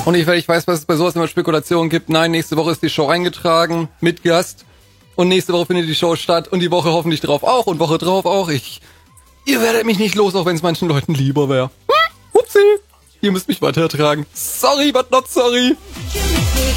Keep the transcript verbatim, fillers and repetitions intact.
Und ich, weil ich weiß, was es bei sowas immer Spekulationen gibt. Nein, nächste Woche ist die Show eingetragen mit Gast. Und nächste Woche findet die Show statt. Und die Woche hoffentlich drauf auch. Und Woche drauf auch. Ich, ihr werdet mich nicht los, auch wenn es manchen Leuten lieber wäre. Hm, upsie. Ihr müsst mich weiter ertragen. Sorry, but not sorry.